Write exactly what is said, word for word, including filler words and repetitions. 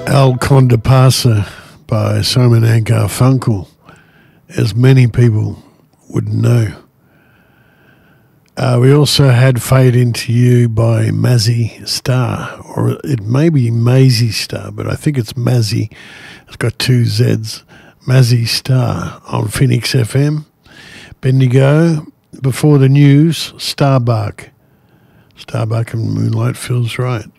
Al Conde Pasa by Simon and Garfunkel, as many people would know. Uh, we also had Fade Into You by Mazzy Star, or it may be Maisie Star, but I think it's Mazzy. It's got two Z's. Mazzy Star on Phoenix F M. Bendigo, before the news, Starbuck. Starbuck and Moonlight Feels Right.